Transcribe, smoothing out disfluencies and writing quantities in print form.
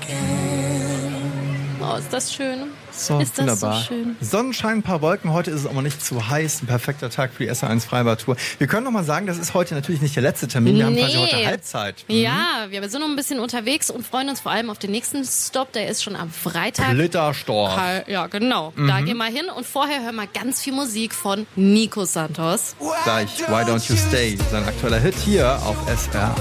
Oh, ist das schön. So, ist das wunderbar. so schön. Sonnenschein, ein paar Wolken. Heute ist es aber nicht zu heiß. Ein perfekter Tag für die SR1 Freibad-Tour. Wir können noch mal sagen, das ist heute natürlich nicht der letzte Termin. Wir haben quasi heute Halbzeit. Ja, wir sind noch ein bisschen unterwegs und freuen uns vor allem auf den nächsten Stop. Der ist schon am Freitag. Blittersdorf. Ja, genau. Da gehen wir hin. Und vorher hören wir ganz viel Musik von Nico Santos. Gleich Why Don't You Stay, sein aktueller Hit hier auf SR1.